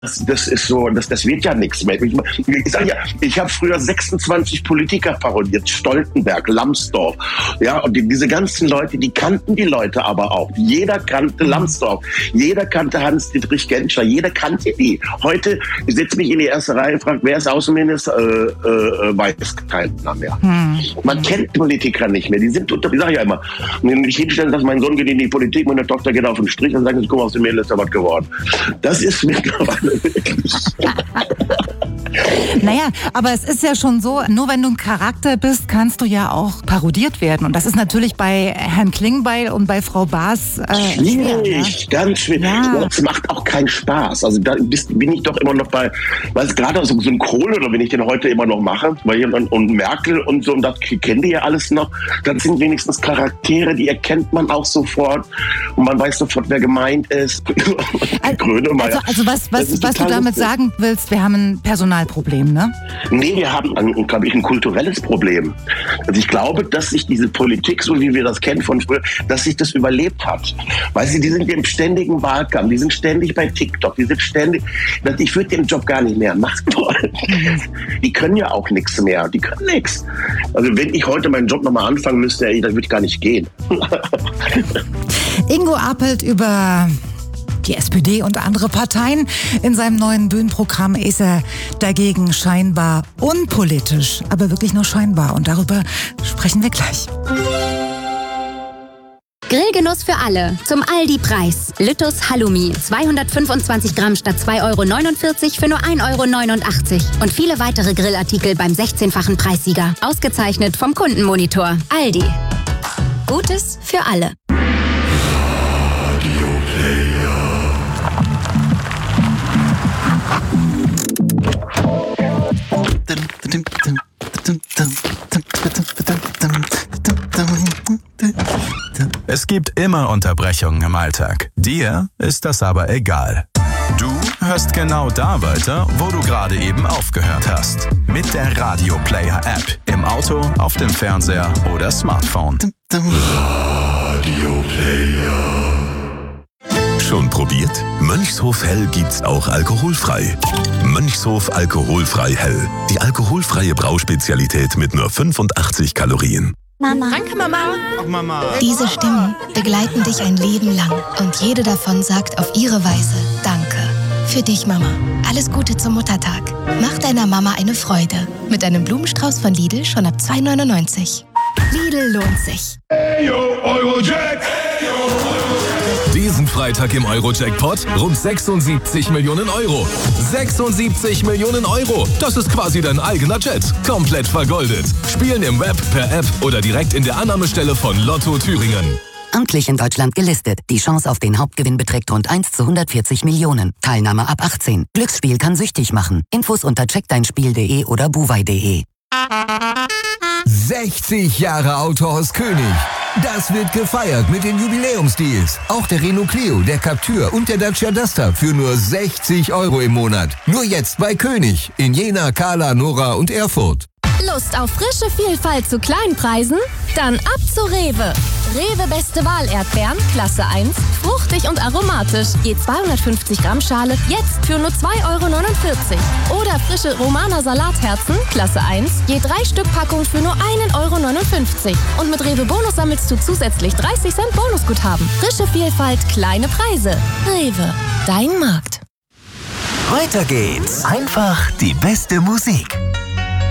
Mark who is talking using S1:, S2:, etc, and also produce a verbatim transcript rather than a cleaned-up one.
S1: Das, das ist so, das, das wird ja nichts mehr. Ich, ich sage ja, ich habe früher sechsundzwanzig Politiker parodiert, Stoltenberg, Lambsdorff, ja, und die, diese ganzen Leute, die kannten die Leute aber auch. Jeder kannte Lambsdorff, jeder kannte Hans-Dietrich Genscher, jeder kannte die. Heute setzt mich in die erste Reihe und fragt, wer ist Außenminister? Äh, äh, weiß keiner mehr. Hm. Man kennt Politiker nicht mehr. Die sind unter, ich sage ja immer, wenn ich hinstelle, dass mein Sohn geht in die Politik, meine Tochter geht auf den Strich und sagt, guck mal, aus dem Mädel ist da was geworden. Das ist mittlerweile wirklich.
S2: Naja, aber es ist ja schon so, nur wenn du ein Charakter bist, kannst du ja auch parodiert werden. Und das ist natürlich bei Herrn Klingbeil und bei Frau Baas äh,
S1: schwierig,
S2: ja?
S1: ganz schwierig.
S2: Ja.
S1: Das macht auch keinen Spaß. Also da bin ich doch immer noch bei, weil es gerade so Synchron, oder wenn ich den heute immer noch mache, weil jemand und Merkel und so, und das kennen die ja alles noch, das sind wenigstens Charaktere, die erkennt man auch sofort und man weiß sofort, wer gemeint ist.
S2: Also, also was, was, was du damit lustig sagen willst, wir haben ein Personalproblem, ne?
S1: Nee, wir haben, ein, glaube ich, ein kulturelles Problem. Also ich glaube, dass sich diese Politik, so wie wir das kennen von früher, dass sich das überlebt hat. Weißt du, die sind im ständigen Wahlkampf, die sind ständig bei TikTok, die sind ständig, ich würde den Job gar nicht mehr machen wollen. Die können ja auch nichts mehr, die können nichts. Also wenn ich heute meinen Job nochmal anfangen müsste, ey, dann würde ich gar nicht gehen.
S2: Ingo Appelt über die S P D und andere Parteien. In seinem neuen Bühnenprogramm ist er dagegen scheinbar unpolitisch, aber wirklich nur scheinbar. Und darüber sprechen wir gleich.
S3: Grillgenuss für alle. Zum Aldi-Preis. Lüttus Halloumi. zweihundertfünfundzwanzig Gramm statt zwei Euro neunundvierzig für nur ein Euro neunundachtzig. Und viele weitere Grillartikel beim sechzehnfachen Preissieger. Ausgezeichnet vom Kundenmonitor. Aldi. Gutes für alle.
S4: Es gibt immer Unterbrechungen im Alltag. Dir ist das aber egal. Du hörst genau da weiter, wo du gerade eben aufgehört hast. Mit der Radio Player App. Im Auto, auf dem Fernseher oder Smartphone. Radio
S5: Player. Schon probiert? Mönchshof Hell gibt's auch alkoholfrei. Mönchshof alkoholfrei Hell. Die alkoholfreie Brauspezialität mit nur fünfundachtzig Kalorien.
S6: Mama.
S7: Danke, Mama.
S6: Ach, Mama. Diese Stimmen begleiten dich ein Leben lang. Und jede davon sagt auf ihre Weise Danke. Für dich, Mama. Alles Gute zum Muttertag. Mach deiner Mama eine Freude. Mit einem Blumenstrauß von Lidl schon ab zwei neunundneunzig. Lidl lohnt sich.
S5: Hey, yo, Eurojack. Hey, yo, Eurojack. Diesen Freitag im Euro-Jackpot rund sechsundsiebzig Millionen Euro. sechsundsiebzig Millionen Euro. Das ist quasi dein eigener Jet. Komplett vergoldet. Spielen im Web, per App oder direkt in der Annahmestelle von Lotto Thüringen.
S8: Amtlich in Deutschland gelistet. Die Chance auf den Hauptgewinn beträgt rund eins zu hundertvierzig Millionen. Teilnahme ab achtzehn. Glücksspiel kann süchtig machen. Infos unter checkdeinspiel punkt de oder buwei punkt de.
S9: sechzig Jahre Autohaus König. Das wird gefeiert mit den Jubiläumsdeals. Auch der Renault Clio, der Captur und der Dacia Duster für nur sechzig Euro im Monat. Nur jetzt bei König in Jena, Kahla, Nora und Erfurt.
S10: Lust auf frische Vielfalt zu kleinen Preisen? Dann ab zu Rewe. Rewe Beste Wahl Erdbeeren, Klasse eins, fruchtig und aromatisch. Je zweihundertfünfzig Gramm Schale, jetzt für nur zwei Euro neunundvierzig. Oder frische Romana Salatherzen, Klasse eins, je drei Stück Packung für nur ein Euro neunundfünfzig. Und mit Rewe Bonus sammelst du zusätzlich dreißig Cent Bonusguthaben. Frische Vielfalt, kleine Preise. Rewe, dein Markt.
S11: Weiter geht's. Einfach die beste Musik.